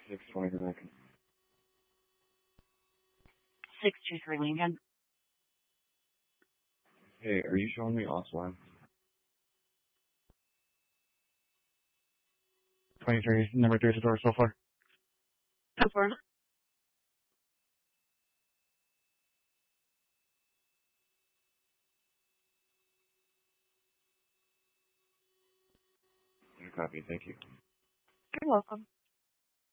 623 Lincoln. 623 Lincoln. Hey, are you showing me offline? 23, number 3 is the door so far. So far. Copy, thank you. You're welcome.